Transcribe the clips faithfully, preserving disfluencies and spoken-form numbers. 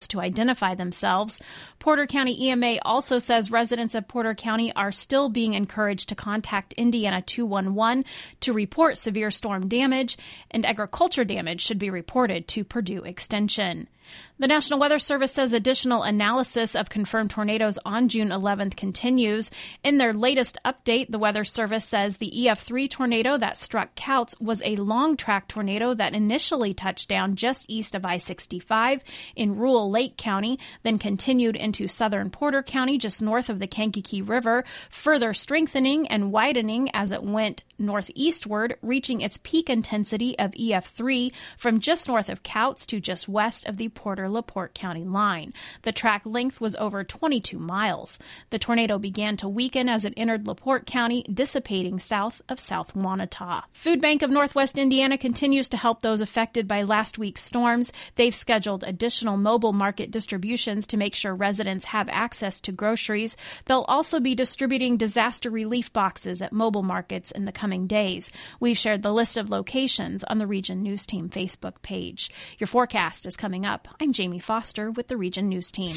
to identify themselves. Porter County E M A also says residents of Porter County are still being encouraged to contact Indiana two one one to report severe storm damage, and agriculture damage should be reported to Purdue Extension. The National Weather Service says additional analysis of confirmed tornadoes on June eleventh continues. In their latest update, the Weather Service says the E F three tornado that struck Couts was a long-track tornado that initially touched down just east of I sixty-five in rural Lake County, then continued into southern Porter County just north of the Kankakee River, further strengthening and widening as it went northeastward, reaching its peak intensity of E F three from just north of Couts to just west of the Porter-LaPorte County line. The track length was over twenty-two miles. The tornado began to weaken as it entered LaPorte County, dissipating south of South Wanata. Food Bank of Northwest Indiana continues to help those affected by last week's storms. They've scheduled additional mobile market distributions to make sure residents have access to groceries. They'll also be distributing disaster relief boxes at mobile markets in the coming days. We've shared the list of locations on the Region News Team Facebook page. Your forecast is coming up. I'm Jamie Foster with the Region News Team.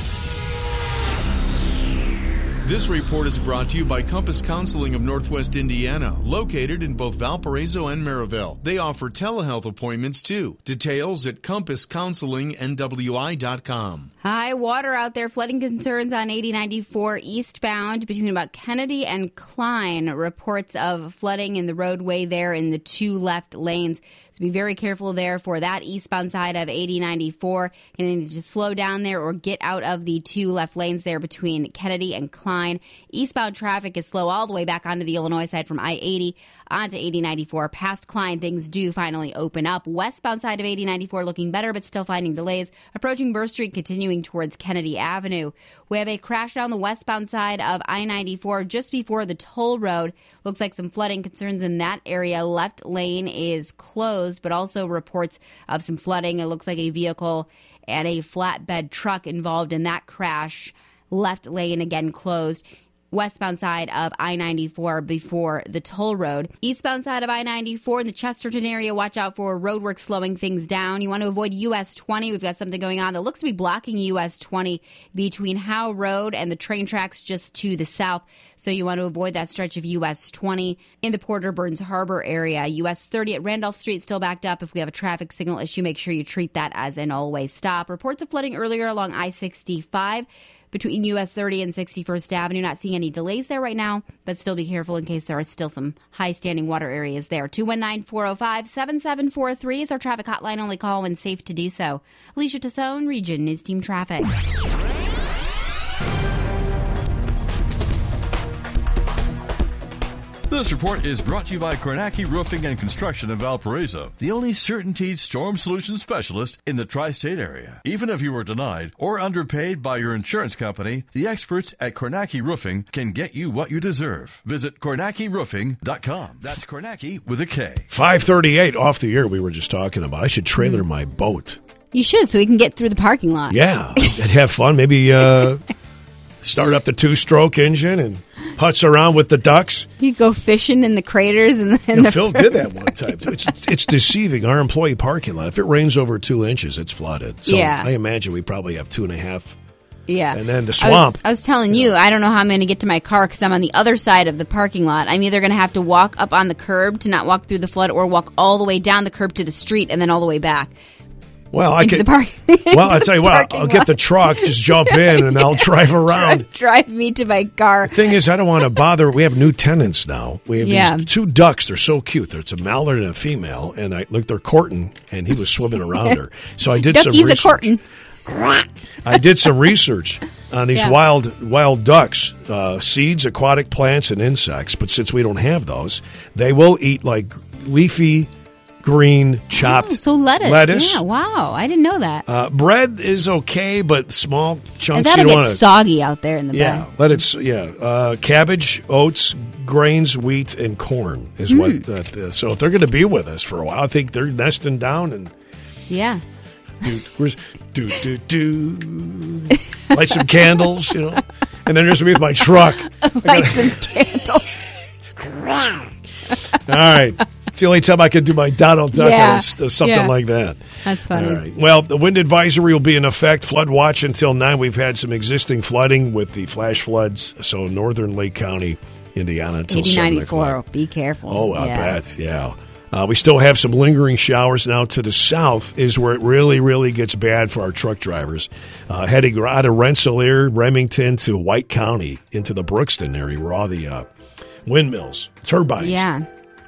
This report is brought to you by Compass Counseling of Northwest Indiana, located in both Valparaiso and Maryville. They offer telehealth appointments, too. Details at compass counseling n w i dot com. High water out there. Flooding concerns on eighty ninety-four eastbound between about Kennedy and Klein. Reports of flooding in the roadway there in the two left lanes. So be very careful there for that eastbound side of eighty ninety-four. You're going to need to slow down there or get out of the two left lanes there between Kennedy and Klein. Eastbound traffic is slow all the way back onto the Illinois side from I eighty onto eighty ninety-four. Past Klein, things do finally open up. Westbound side of eighty ninety-four looking better, but still finding delays. Approaching Burr Street, continuing towards Kennedy Avenue. We have a crash down the westbound side of I ninety-four just before the toll road. Looks like some flooding concerns in that area. Left lane is closed, but also reports of some flooding. It looks like a vehicle and a flatbed truck involved in that crash. Left lane again closed. Westbound side of I ninety-four before the toll road. Eastbound side of I ninety-four in the Chesterton area, watch out for roadwork slowing things down. You want to avoid U S twenty. We've got something going on that looks to be blocking U S twenty between Howe Road and the train tracks just to the south. So you want to avoid that stretch of U S twenty in the Porter Burns Harbor area. U S thirty at Randolph Street still backed up. If we have a traffic signal issue, make sure you treat that as an always stop. Reports of flooding earlier along I sixty-five. Between U S thirty and sixty-first Avenue. Not seeing any delays there right now, but still be careful in case there are still some high-standing water areas there. two one nine, four oh five, seven seven four three is our traffic hotline. Only call when safe to do so. Alicia Tassone, Region News Team Traffic. This report is brought to you by Kornacki Roofing and Construction of Valparaiso, the only CertainTeed storm solution specialist in the tri-state area. Even if you were denied or underpaid by your insurance company, the experts at Kornacki Roofing can get you what you deserve. Visit Kornacki Roofing dot com. That's Kornacki with a K. five thirty-eight off the air we were just talking about. I should trailer my boat. You should, so we can get through the parking lot. Yeah, and have fun. Maybe uh, start up the two-stroke engine and putz around with the ducks. You go fishing in the craters. And you know, Phil did that one time. It's, it's deceiving. Our employee parking lot, if it rains over two inches, it's flooded. So yeah. I imagine we probably have two and a half. Yeah. And then the swamp. I was, I was telling you, you know. I don't know how I'm going to get to my car because I'm on the other side of the parking lot. I'm either going to have to walk up on the curb to not walk through the flood or walk all the way down the curb to the street and then all the way back. Well, I could. Well, I'll tell you what. I'll get the truck, just jump in, and I'll drive around. Drive, drive me to my car. The thing is, I don't want to bother. We have new tenants now. We have yeah. these two ducks. They're so cute. It's a mallard and a female, and I look. They're courting, and he was swimming around her. So I did Ducky's some research. a courting. I did some research on these yeah. wild wild ducks, uh, seeds, aquatic plants, and insects. But since we don't have those, they will eat like leafy. Green chopped oh, so lettuce. lettuce. Yeah, wow. I didn't know that. Uh, bread is okay, but small chunks. And that'll you get wanna, soggy out there in the yeah, bed. Let it, yeah, uh, cabbage, oats, grains, wheat, and corn is mm. what. That, uh, so if they're going to be with us for a while, I think they're nesting down and yeah. Do where's do do do light some candles, you know, and then there's me with my truck. Light some candles. All right. It's the only time I can do my Donald Duck Yeah. or something Yeah. like that. That's funny. All right. Well, the wind advisory will be in effect. Flood watch until nine. We've had some existing flooding with the flash floods. So northern Lake County, Indiana, until eighty seven ninety-four. o'clock. Be careful. Oh, I yeah. bet. Yeah. Uh, we still have some lingering showers. Now to the south is where it really, really gets bad for our truck drivers. Uh, heading out of Rensselaer, Remington to White County into the Brookston area where all the uh, windmills, turbines. Yeah.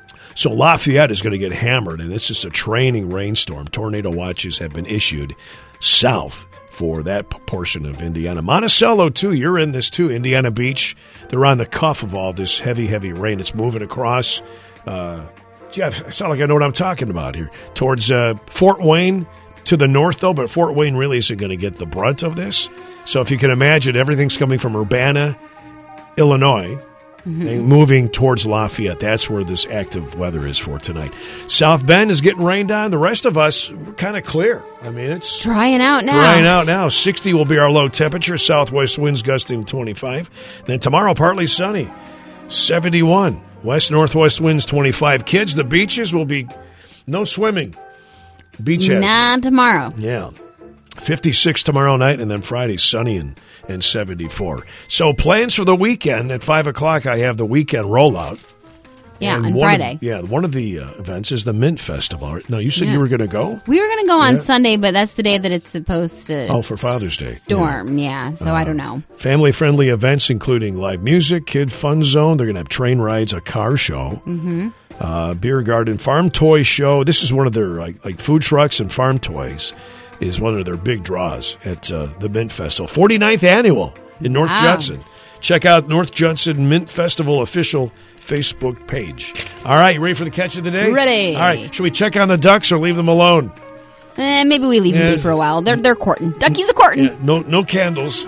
So Lafayette is going to get hammered, and it's just a training rainstorm. Tornado watches have been issued south for that p- portion of Indiana. Monticello, too. You're in this, too. Indiana Beach. They're on the cuff of all this heavy, heavy rain. It's moving across. Uh, Jeff, I sound like I know what I'm talking about here. Towards uh, Fort Wayne to the north, though, but Fort Wayne really isn't going to get the brunt of this. So if you can imagine, everything's coming from Urbana, Illinois, Mm-hmm. and moving towards Lafayette. That's where this active weather is for tonight. South Bend is getting rained on. The rest of us, we're kind of clear. I mean, it's Drying out now. drying out now. sixty will be our low temperature. Southwest winds gusting twenty-five. Then tomorrow, partly sunny. seventy-one. West northwest winds twenty-five. Kids, the beaches will be no swimming. Beach hazard. Not tomorrow. Yeah. fifty-six tomorrow night, and then Friday, sunny and, and seventy-four. So plans for the weekend. At five o'clock, I have the weekend rollout. Yeah, And on one Friday. Of, yeah, one of the uh, events is the Mint Festival. No, you said Yeah. you were going to go? We were going to go on Yeah. Sunday, but that's the day that it's supposed to Oh, for Father's Day. storm. Yeah, so I don't know. Family-friendly events including live music, kid fun zone. They're going to have train rides, a car show, mm-hmm. uh, beer garden, farm toy show. This is one of their like, like food trucks and farm toys is one of their big draws at uh, the Mint Festival. forty-ninth annual in North Wow. Judson. Check out North Judson Mint Festival official Facebook page. All right, you ready for the catch of the day? Ready. All right, should we check on the ducks or leave them alone? Eh, maybe we leave Yeah. them be for a while. They're they're courting. Duckies are courting. Yeah, no, no candles.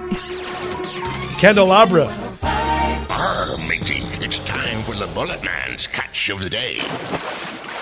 Candelabra. Arr, matey, it's time for the Bullet Man's catch of the day.